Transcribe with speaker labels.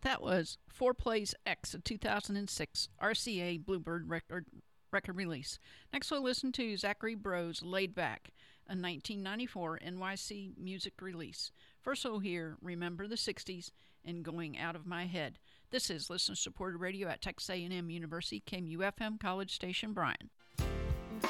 Speaker 1: That was Four Plays X, a 2006 RCA Bluebird record release. Next we'll listen to Zachary Bro's Laid Back, a 1994 NYC music release. First we'll hear Remember the 60s and Going Out of My Head. This is listener-supported radio at Texas A&M University, KMUFM College Station, Bryan.